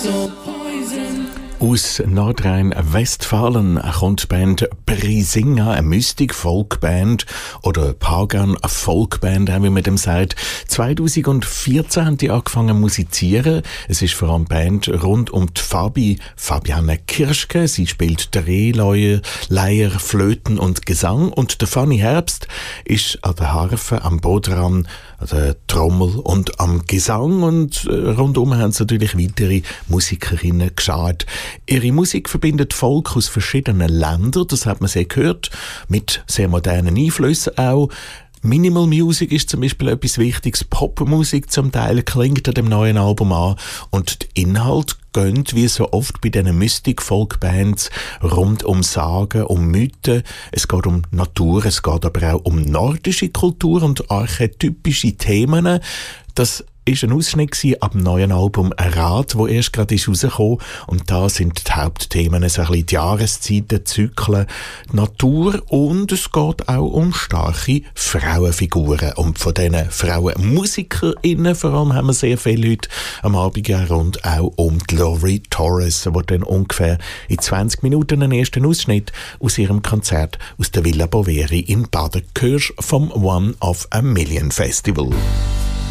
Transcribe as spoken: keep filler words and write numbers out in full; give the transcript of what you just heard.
Aus Nordrhein-Westfalen kommt die Band Brisinga, eine Mystik-Folkband oder Pagan Folkband, wie man dem sagt. zwanzig vierzehn haben die angefangen zu musizieren. Es ist vor allem eine Band rund um die Fabi, Fabiane Kirschke. Sie spielt Drehleier, Leier, Flöten und Gesang. Und der Fanny Herbst ist an der Harfe, am Bodran, an der Trommel und am Gesang. Und rundum haben sie natürlich weitere Musikerinnen geschaut. Ihre Musik verbindet Volk aus verschiedenen Ländern, das hat man sehr gehört, mit sehr modernen Einflüssen auch. Minimal Music ist zum Beispiel etwas Wichtiges, Popmusik zum Teil klingt an dem neuen Album an und der Inhalt geht, wie so oft bei diesen Mystic-Folk-Bands, rund um Sagen, um Mythen. Es geht um Natur, es geht aber auch um nordische Kultur und archetypische Themen. Das ist ein Ausschnitt ab dem neuen Album «Ein Rat», wo erst gerade ist rausgekommen. Und da sind die Hauptthemen so ein bisschen die Jahreszeiten, Zyklen, die Natur und es geht auch um starke Frauenfiguren. Und von diesen Frauenmusikerinnen vor allem haben wir sehr viele Leute am Abend ja rund auch um die Laurie Torres, die dann ungefähr in zwanzig Minuten einen ersten Ausschnitt aus ihrem Konzert aus der Villa Boveri in Baden hörst vom One of a Million Festival.